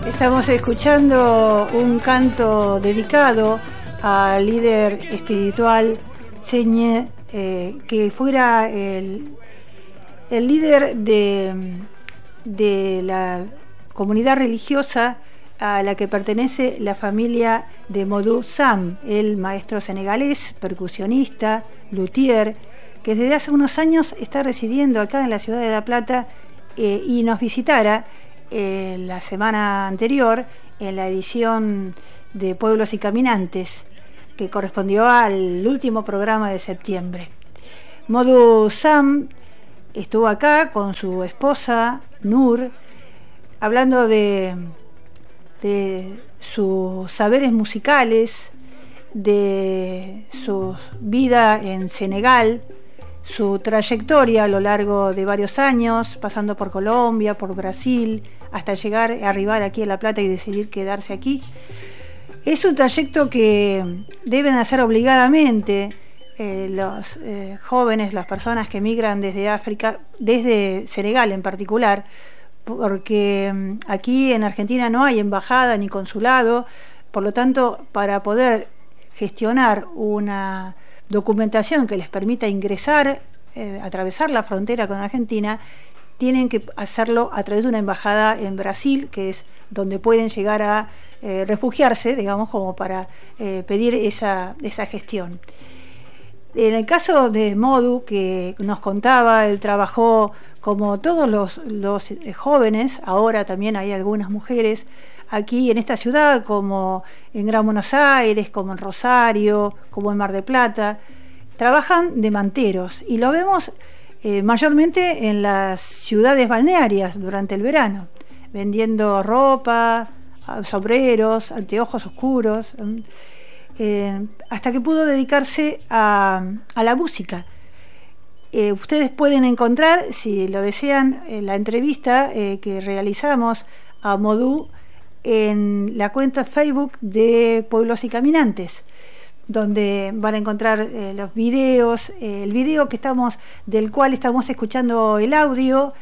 Estamos escuchando un canto dedicado al líder espiritual Señé, que fuera el líder de la comunidad religiosa a la que pertenece la familia de Modou Sam, el maestro senegalés, percusionista, luthier, que desde hace unos años está residiendo acá en la ciudad de La Plata y nos visitara la semana anterior en la edición de Pueblos y Caminantes, que correspondió al último programa de septiembre. Modou Sam estuvo acá con su esposa Nur, hablando de sus saberes musicales, de su vida en Senegal, su trayectoria a lo largo de varios años, pasando por Colombia, por Brasil, hasta arribar aquí a La Plata y decidir quedarse aquí. Es un trayecto que deben hacer obligadamente los jóvenes, las personas que migran desde África, desde Senegal en particular, porque aquí en Argentina no hay embajada ni consulado, por lo tanto, para poder gestionar una documentación que les permita ingresar, atravesar la frontera con Argentina, tienen que hacerlo a través de una embajada en Brasil, que es donde pueden llegar a refugiarse, digamos, como para pedir esa gestión. En el caso de Modou, que nos contaba, él trabajó como todos los jóvenes, ahora también hay algunas mujeres aquí en esta ciudad, como en Gran Buenos Aires, como en Rosario, como en Mar del Plata, trabajan de manteros y lo vemos mayormente en las ciudades balnearias durante el verano, vendiendo ropa, sombreros, anteojos oscuros, hasta que pudo dedicarse a la música. Ustedes pueden encontrar, si lo desean, la entrevista que realizamos a Modou en la cuenta Facebook de Pueblos y Caminantes, donde van a encontrar los videos, el video del cual estamos escuchando el audio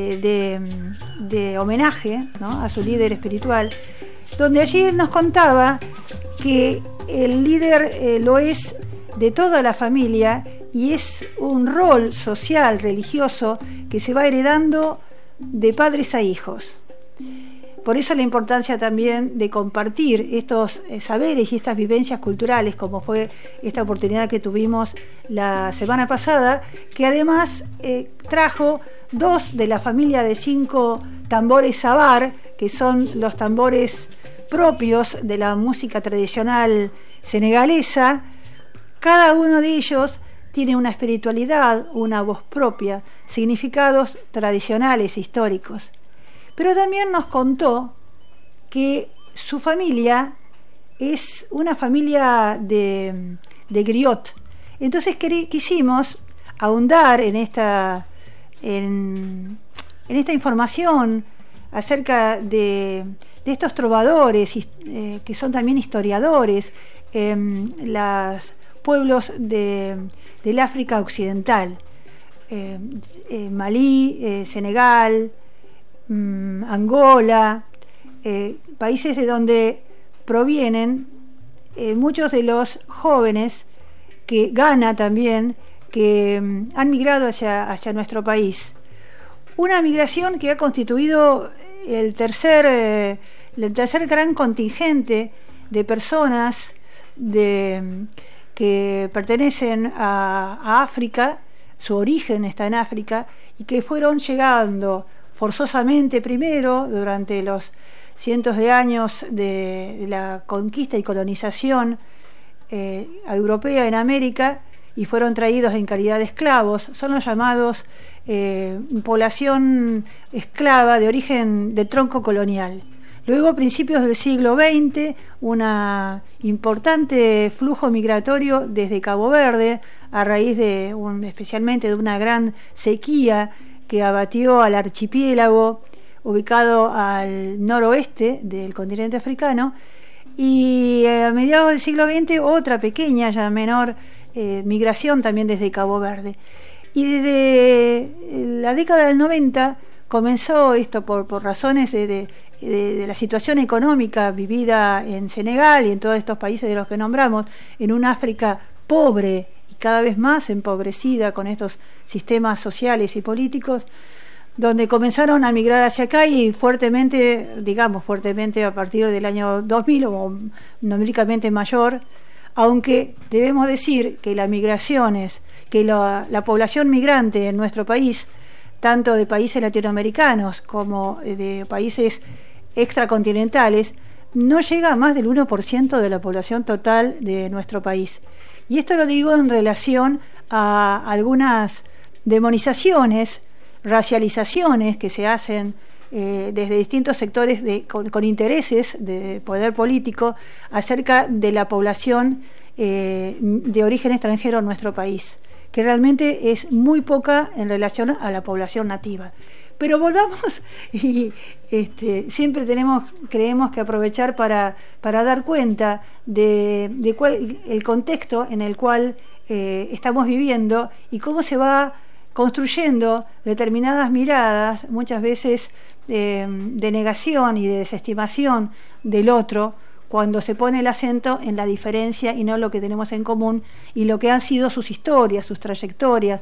de homenaje, ¿no?, a su líder espiritual, donde allí nos contaba que el líder lo es de toda la familia y es un rol social, religioso, que se va heredando de padres a hijos. Por eso la importancia también de compartir estos saberes y estas vivencias culturales, como fue esta oportunidad que tuvimos la semana pasada, que además trajo 2 de la familia de 5 tambores Sabar, que son los tambores propios de la música tradicional senegalesa. Cada uno de ellos tiene una espiritualidad, una voz propia, significados tradicionales, históricos. Pero también nos contó que su familia es una familia de griot. Entonces quisimos ahondar en esta información acerca de estos trovadores que son también historiadores, los pueblos del África Occidental, Malí, Senegal, Angola, países de donde provienen muchos de los jóvenes, Ghana también, que han migrado hacia nuestro país. Una migración que ha constituido el tercer gran contingente de personas que pertenecen a África, su origen está en África, y que fueron llegando forzosamente primero durante los cientos de años de la conquista y colonización europea en América, y fueron traídos en calidad de esclavos. Son los llamados población esclava de origen de tronco colonial. Luego, a principios del siglo XX, un importante flujo migratorio desde Cabo Verde, a raíz especialmente de una gran sequía que abatió al archipiélago ubicado al noroeste del continente africano, y a mediados del siglo XX otra pequeña, ya menor, migración también desde Cabo Verde. Y desde la década del 90 comenzó esto por razones de la situación económica vivida en Senegal y en todos estos países de los que nombramos, en un África pobre y cada vez más empobrecida con estos sistemas sociales y políticos, donde comenzaron a migrar hacia acá y fuertemente a partir del año 2000 o numéricamente mayor, aunque debemos decir que las migraciones, que la población migrante en nuestro país, tanto de países latinoamericanos como de países extracontinentales, no llega a más del 1% de la población total de nuestro país. Y esto lo digo en relación a algunas demonizaciones, racializaciones que se hacen desde distintos sectores con intereses de poder político acerca de la población de origen extranjero en nuestro país, que realmente es muy poca en relación a la población nativa. Pero volvamos y siempre creemos que aprovechar para dar cuenta de cuál el contexto en el cual estamos viviendo y cómo se va construyendo determinadas miradas, muchas veces de negación y de desestimación del otro, cuando se pone el acento en la diferencia y no lo que tenemos en común y lo que han sido sus historias, sus trayectorias,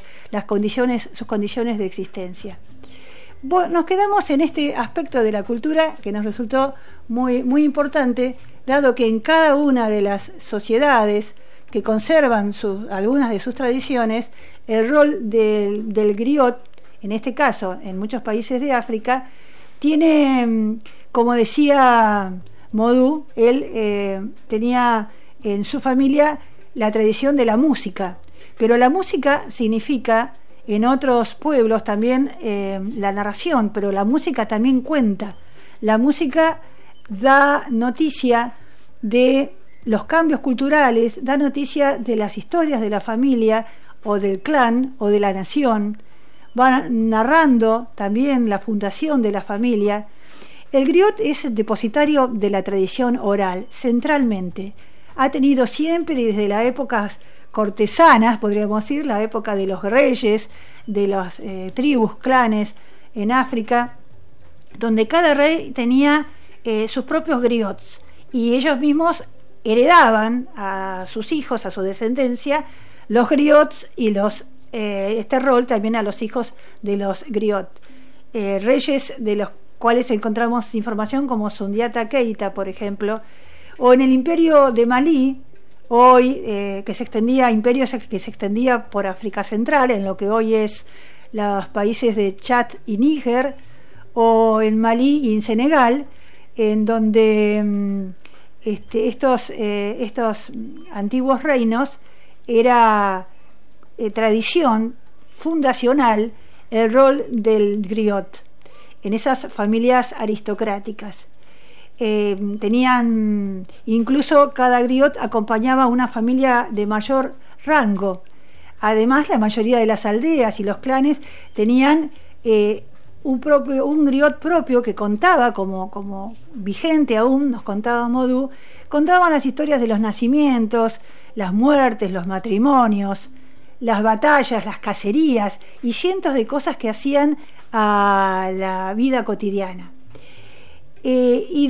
sus condiciones de existencia. Bueno, nos quedamos en este aspecto de la cultura que nos resultó muy, muy importante, dado que en cada una de las sociedades que conservan algunas de sus tradiciones, el rol del griot, en este caso en muchos países de África, tiene, como decía Modou, él tenía en su familia la tradición de la música, pero la música significa en otros pueblos también la narración, pero la música también cuenta. La música da noticia de los cambios culturales, da noticia de las historias de la familia o del clan o de la nación, va narrando también la fundación de la familia. El griot es el depositario de la tradición oral, centralmente. Ha tenido siempre, desde las épocas cortesanas, podríamos decir, la época de los reyes, de las tribus, clanes en África, donde cada rey tenía sus propios griots y ellos mismos heredaban a sus hijos, a su descendencia, los griots y este rol también a los hijos de los griot. Reyes de los cuales encontramos información como Sundiata Keita, por ejemplo, o en el imperio de Malí, hoy que se extendía por África Central, en lo que hoy es los países de Chad y Níger, o en Malí y en Senegal, en donde estos antiguos reinos era tradición fundacional el rol del griot en esas familias aristocráticas. Tenían, incluso cada griot acompañaba a una familia de mayor rango. Además, la mayoría de las aldeas y los clanes tenían un griot propio que contaba como vigente aún, nos contaba Modou, contaban las historias de los nacimientos, las muertes, los matrimonios, las batallas, las cacerías y cientos de cosas que hacían a la vida cotidiana. Y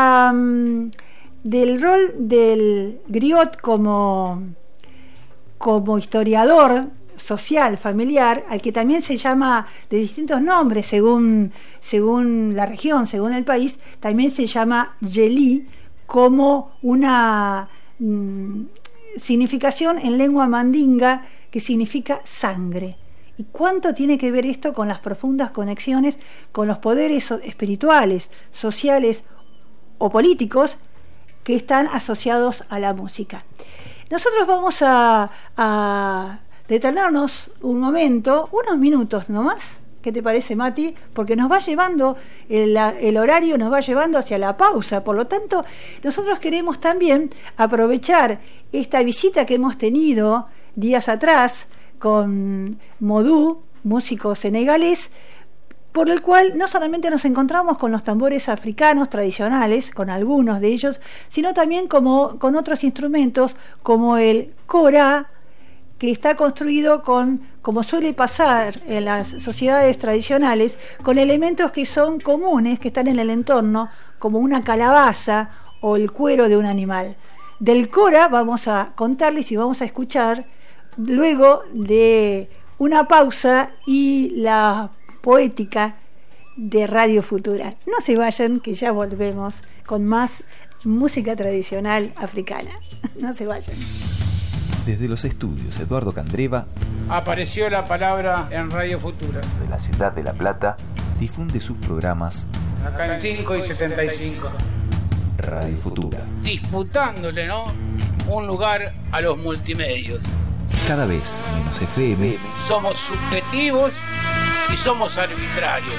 del rol del griot como historiador social, familiar, al que también se llama de distintos nombres según la región, según el país, también se llama Yeli, como una significación en lengua mandinga que significa sangre. ¿Y cuánto tiene que ver esto con las profundas conexiones con los poderes espirituales, sociales o políticos que están asociados a la música? Nosotros vamos a detenernos un momento, unos minutos nomás. ¿Qué te parece, Mati? Porque nos va llevando, el horario nos va llevando hacia la pausa. Por lo tanto, nosotros queremos también aprovechar esta visita que hemos tenido días atrás con Modou, músico senegalés, por el cual no solamente nos encontramos con los tambores africanos tradicionales, con algunos de ellos, sino también con otros instrumentos como el kora, que está construido con, como suele pasar en las sociedades tradicionales, con elementos que son comunes, que están en el entorno, como una calabaza o el cuero de un animal. Del Cora vamos a contarles y vamos a escuchar luego de una pausa y la poética de Radio Futura. No se vayan, que ya volvemos con más música tradicional africana. No se vayan. Desde los estudios Eduardo Candreva apareció la palabra en Radio Futura. De la ciudad de La Plata difunde sus programas acá en 5 y 75. Radio Futura. Disputándole, ¿no?, un lugar a los multimedios. Cada vez menos FM. Somos subjetivos y somos arbitrarios.